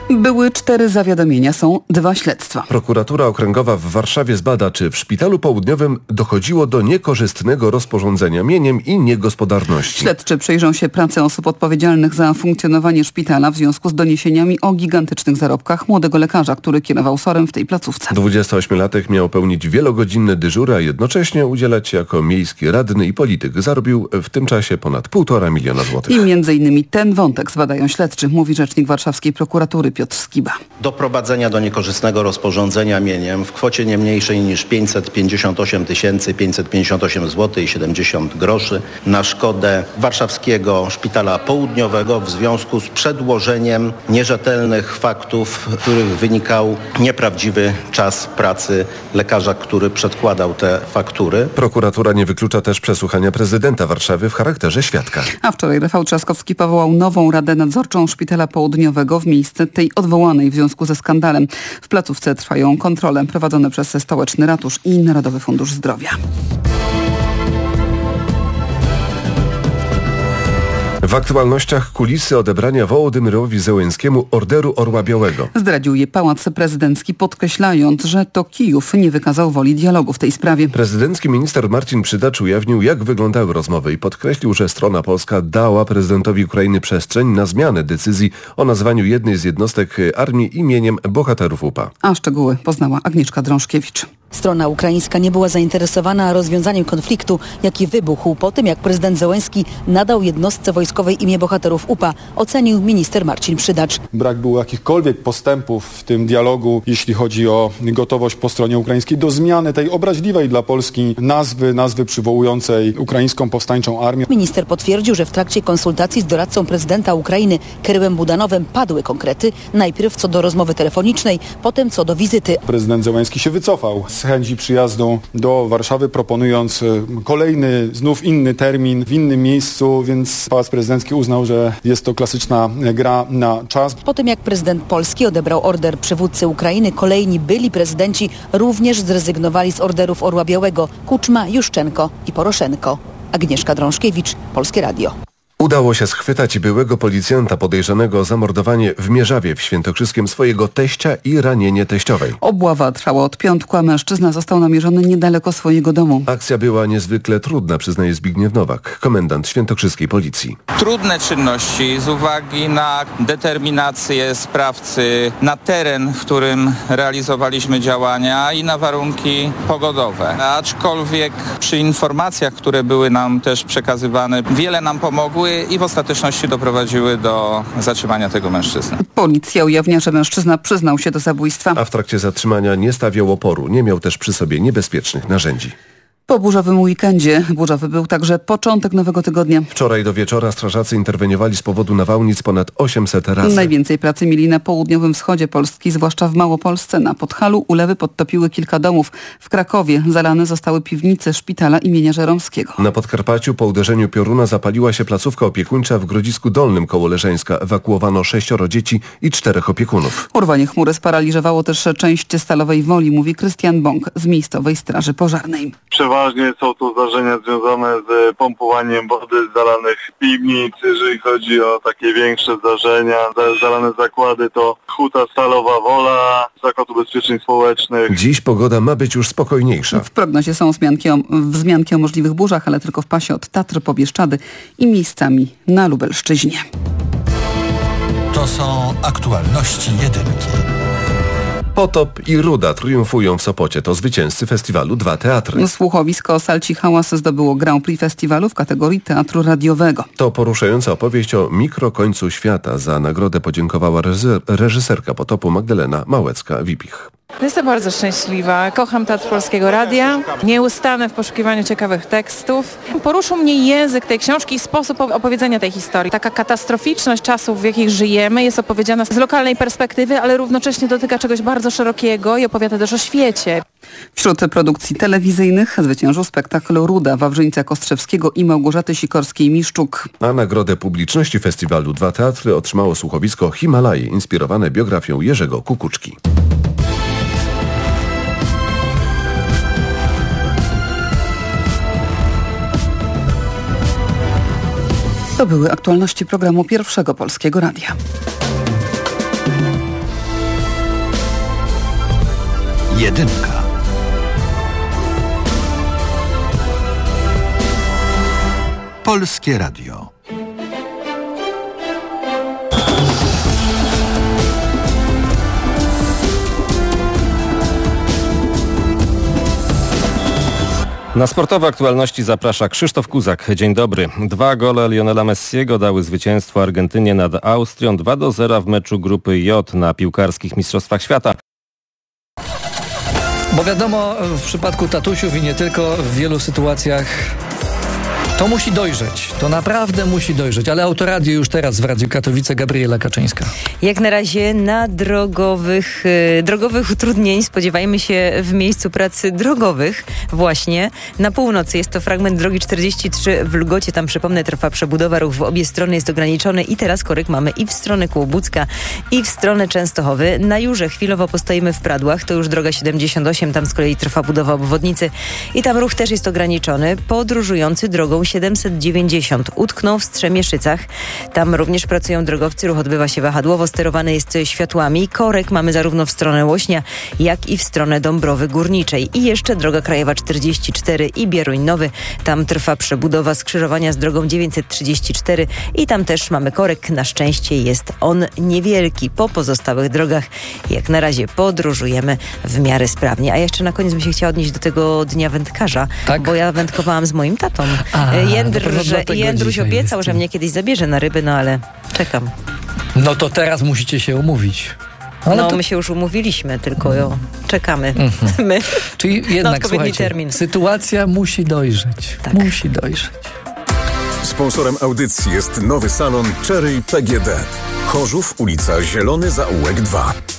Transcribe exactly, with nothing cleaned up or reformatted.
Były cztery zawiadomienia, są dwa śledztwa. Prokuratura Okręgowa w Warszawie zbada, czy w Szpitalu Południowym dochodziło do niekorzystnego rozporządzenia mieniem i niegospodarności. Śledczy przyjrzą się pracy osób odpowiedzialnych za funkcjonowanie szpitala w związku z doniesieniami o gigantycznych zarobkach młodego lekarza, który kierował sorem w tej placówce. dwudziestoośmiolatek miał pełnić wielogodzinne dyżury, a jednocześnie udzielać się jako miejski radny i polityk. Zarobił w tym czasie ponad półtora miliona złotych. I między innymi ten wątek zbadają śledczy, mówi rzecznik warszawskiej prokuratury Piotr Skiba. Doprowadzenia do niekorzystnego rozporządzenia mieniem w kwocie nie mniejszej niż pięćset pięćdziesiąt osiem tysięcy pięćset pięćdziesiąt osiem złotych i siedemdziesiąt groszy na szkodę Warszawskiego Szpitala Południowego w związku z przedłożeniem nierzetelnych faktów, w których wynikał nieprawdziwy czas pracy lekarza, który przedkładał te faktury. Prokuratura nie wyklucza też przesłuchania prezydenta Warszawy w charakterze świadka. A wczoraj Rafał Trzaskowski powołał nową Radę Nadzorczą Szpitala Południowego w miejsce tej odwołanej w związku ze skandalem. W placówce trwają kontrole prowadzone przez Stołeczny Ratusz i Narodowy Fundusz Zdrowia. W aktualnościach kulisy odebrania Wołodymyrowi Zełenskiemu Orderu Orła Białego. Zdradził je Pałac Prezydencki, podkreślając, że to Kijów nie wykazał woli dialogu w tej sprawie. Prezydencki minister Marcin Przydacz ujawnił, jak wyglądały rozmowy i podkreślił, że strona polska dała prezydentowi Ukrainy przestrzeń na zmianę decyzji o nazwaniu jednej z jednostek armii imieniem bohaterów U P A. A szczegóły poznała Agnieszka Drążkiewicz. Strona ukraińska nie była zainteresowana rozwiązaniem konfliktu, jaki wybuchł po tym, jak prezydent Zełenski nadał jednostce wojskowej imię bohaterów U P A, ocenił minister Marcin Przydacz. Brak było jakichkolwiek postępów w tym dialogu, jeśli chodzi o gotowość po stronie ukraińskiej do zmiany tej obraźliwej dla Polski nazwy, nazwy przywołującej ukraińską powstańczą armię. Minister potwierdził, że w trakcie konsultacji z doradcą prezydenta Ukrainy Kirylem Budanowem padły konkrety. Najpierw co do rozmowy telefonicznej, potem co do wizyty. Prezydent Zełenski się wycofał z chęci przyjazdu do Warszawy, proponując kolejny, znów inny termin w innym miejscu, więc Pałac Prezydencki uznał, że jest to klasyczna gra na czas. Po tym jak prezydent Polski odebrał order przywódcy Ukrainy, kolejni byli prezydenci również zrezygnowali z orderów Orła Białego: Kuczma, Juszczenko i Poroszenko. Agnieszka Drążkiewicz, Polskie Radio. Udało się schwytać byłego policjanta podejrzanego o zamordowanie w Mierzawie w Świętokrzyskiem swojego teścia i ranienie teściowej. Obława trwała od piątku, a mężczyzna został namierzony niedaleko swojego domu. Akcja była niezwykle trudna, przyznaje Zbigniew Nowak, komendant świętokrzyskiej policji. Trudne czynności z uwagi na determinację sprawcy, na teren, w którym realizowaliśmy działania i na warunki pogodowe. Aczkolwiek przy informacjach, które były nam też przekazywane, wiele nam pomogły i w ostateczności doprowadziły do zatrzymania tego mężczyzny. Policja ujawnia, że mężczyzna przyznał się do zabójstwa. A w trakcie zatrzymania nie stawiał oporu, nie miał też przy sobie niebezpiecznych narzędzi. Po burzowym weekendzie burzowy był także początek nowego tygodnia. Wczoraj do wieczora strażacy interweniowali z powodu nawałnic ponad osiemset razy. Najwięcej pracy mieli na południowym wschodzie Polski, zwłaszcza w Małopolsce. Na Podhalu ulewy podtopiły kilka domów. W Krakowie zalane zostały piwnice szpitala imienia Żeromskiego. Na Podkarpaciu po uderzeniu pioruna zapaliła się placówka opiekuńcza w Grodzisku Dolnym koło Leżeńska. Ewakuowano sześcioro dzieci i czterech opiekunów. Urwanie chmury sparaliżowało też część Stalowej Woli, mówi Krystian Bąk z miejscowej straży pożarnej. Przeważnie są to zdarzenia związane z pompowaniem wody z zalanych piwnic. Jeżeli chodzi o takie większe zdarzenia, zalane zakłady, to Huta Stalowa Wola, Zakład Ubezpieczeń Społecznych. Dziś pogoda ma być już spokojniejsza. W prognozie są wzmianki o, wzmianki o możliwych burzach, ale tylko w pasie od Tatr po Bieszczady i miejscami na Lubelszczyźnie. To są aktualności jedynki. Potop i Ruda triumfują w Sopocie. To zwycięzcy festiwalu Dwa Teatry. Słuchowisko Salci Hałas zdobyło Grand Prix festiwalu w kategorii teatru radiowego. To poruszająca opowieść o mikrokońcu świata. Za nagrodę podziękowała reżyserka Potopu Magdalena Małecka-Wipich. Jestem bardzo szczęśliwa. Kocham Teatr Polskiego Radia. Nieustanę w poszukiwaniu ciekawych tekstów. Poruszył mnie język tej książki i sposób opowiedzenia tej historii. Taka katastroficzność czasów, w jakich żyjemy, jest opowiedziana z lokalnej perspektywy, ale równocześnie dotyka czegoś bardzo szerokiego i opowiada też o świecie. Wśród produkcji telewizyjnych zwyciężył spektakl Ruda Wawrzyńca Kostrzewskiego i Małgorzaty Sikorskiej-Miszczuk. A nagrodę publiczności festiwalu Dwa Teatry otrzymało słuchowisko Himalaje, inspirowane biografią Jerzego Kukuczki. To były aktualności programu Pierwszego Polskiego Radia. Jedynka. Polskie Radio. Na sportowe aktualności zaprasza Krzysztof Kuzak. Dzień dobry. Dwa gole Lionela Messiego dały zwycięstwo Argentynie nad Austrią dwa do zera w meczu grupy J na piłkarskich mistrzostwach świata. Bo wiadomo, w przypadku tatusiów i nie tylko, w wielu sytuacjach to musi dojrzeć. To naprawdę musi dojrzeć. Ale Autoradio już teraz w Radiu Katowice, Gabriela Kaczyńska. Jak na razie na drogowych, yy, drogowych utrudnień spodziewajmy się w miejscu pracy drogowych. Właśnie na północy jest to fragment drogi czterdzieści trzy w Lgocie. Tam, przypomnę, trwa przebudowa. Ruch w obie strony jest ograniczony i teraz korek mamy i w stronę Kołobucka, i w stronę Częstochowy. Na Jurze chwilowo postoimy w Pradłach. To już droga siedemdziesiąt osiem. Tam z kolei trwa budowa obwodnicy i tam ruch też jest ograniczony. Podróżujący drogą siedemset dziewięćdziesiąt utknął w Strzemieszycach. Tam również pracują drogowcy. Ruch odbywa się wahadłowo. Sterowany jest światłami. Korek mamy zarówno w stronę Łośnia, jak i w stronę Dąbrowy Górniczej. I jeszcze droga krajowa czterdzieści cztery i Bieruń Nowy. Tam trwa przebudowa skrzyżowania z drogą dziewięćset trzydzieści cztery i tam też mamy korek. Na szczęście jest on niewielki. Po pozostałych drogach jak na razie podróżujemy w miarę sprawnie. A jeszcze na koniec bym się chciała odnieść do tego Dnia Wędkarza, tak? Bo ja wędkowałam z moim tatą. A, Jędr, że, Jędruś obiecał, że mnie kiedyś zabierze na ryby, no ale czekam. No to teraz musicie się umówić. Ale no to... my się już umówiliśmy, tylko jo, czekamy. Mm-hmm. My. Czyli jednak, słuchajcie, termin. Sytuacja musi dojrzeć. Tak. Musi dojrzeć. Sponsorem audycji jest nowy salon Cherry P G D. Chorzów, ulica Zielony Zaułek dwa.